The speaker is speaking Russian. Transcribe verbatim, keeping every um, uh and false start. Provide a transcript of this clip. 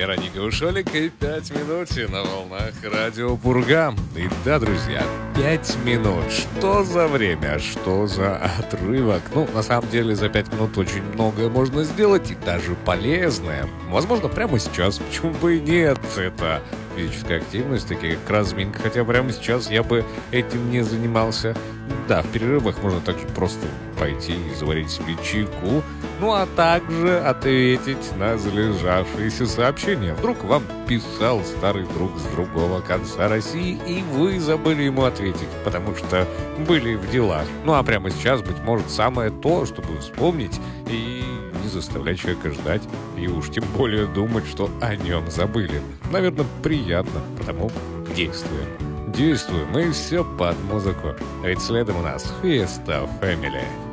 Вероника Ушолик и пять минут на волнах радио Пурга. И да, друзья, пять минут. Что за время, что за отрывок? Ну, на самом деле, за пять минут очень многое можно сделать, и даже полезное. Возможно, прямо сейчас, почему бы и нет. Это физическая активность, такие как разминка, хотя прямо сейчас я бы этим не занимался. Да, в перерывах можно также просто пойти и заварить себе чайку, ну а также ответить на залежавшиеся сообщения. Вдруг вам писал старый друг с другого конца России, и вы забыли ему ответить, потому что были в делах. Ну а прямо сейчас, быть может, самое то, чтобы вспомнить и не заставлять человека ждать, и уж тем более думать, что о нем забыли. Наверное, приятно, потому действуем. Действуем, и все под музыку. Ведь следом у нас Fiesta Family.